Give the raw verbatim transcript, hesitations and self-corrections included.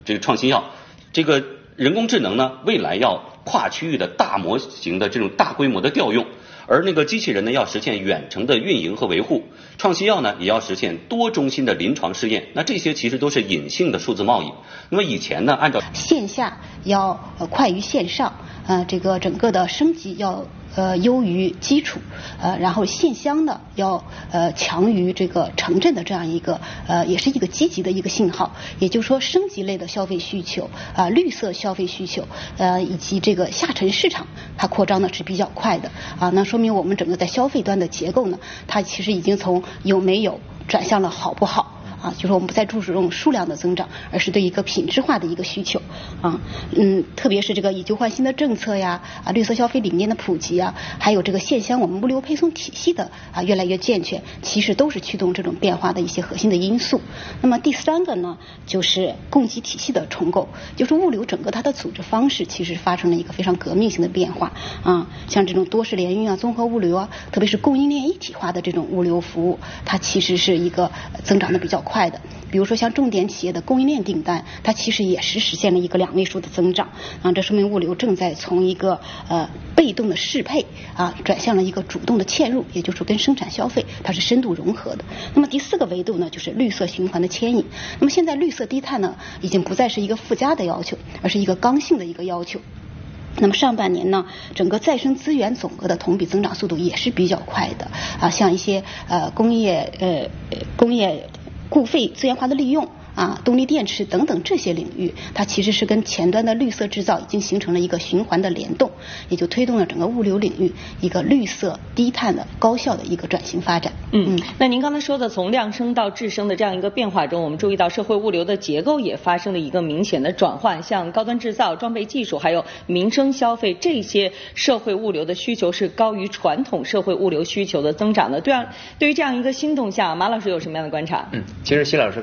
这个创新药，这个人工智能呢，未来要跨区域的大模型的这种大规模的调用，而那个机器人呢，要实现远程的运营和维护。创新药呢，也要实现多中心的临床试验。那这些其实都是隐性的数字贸易。那么以前呢，按照线下要呃快于线上，呃，这个整个的升级要。呃，优于基础，呃，然后县乡呢要呃强于这个城镇的这样一个呃，也是一个积极的一个信号。也就是说，升级类的消费需求啊、呃，绿色消费需求，呃，以及这个下沉市场，它扩张的是比较快的啊。那说明我们整个在消费端的结构呢，它其实已经从有没有转向了好不好。啊，就是我们不再注重数量的增长，而是对一个品质化的一个需求啊，嗯，特别是这个以旧换新的政策呀，啊，绿色消费理念的普及啊，还有这个县乡我们物流配送体系的啊越来越健全，其实都是驱动这种变化的一些核心的因素。那么第三个呢，就是供给体系的重构，就是物流整个它的组织方式其实发生了一个非常革命性的变化啊，像这种多式联运啊、综合物流啊，特别是供应链一体化的这种物流服务，它其实是一个增长的比较快。快的，比如说像重点企业的供应链订单，它其实也是实现了一个两位数的增长啊，这说明物流正在从一个呃被动的适配啊，转向了一个主动的嵌入，也就是说跟生产消费它是深度融合的。那么第四个维度呢，就是绿色循环的牵引。那么现在绿色低碳呢，已经不再是一个附加的要求，而是一个刚性的一个要求。那么上半年呢，整个再生资源总额的同比增长速度也是比较快的啊，像一些呃工业呃工业。固废资源化的利用啊，动力电池等等这些领域，它其实是跟前端的绿色制造已经形成了一个循环的联动，也就推动了整个物流领域一个绿色低碳的高效的一个转型发展。 嗯，嗯那您刚才说的从量生到质生的这样一个变化中，我们注意到社会物流的结构也发生了一个明显的转换，像高端制造、装备技术还有民生消费这些社会物流的需求是高于传统社会物流需求的增长的。对啊，对于这样一个新动向，马老师有什么样的观察？ 嗯，其实徐老师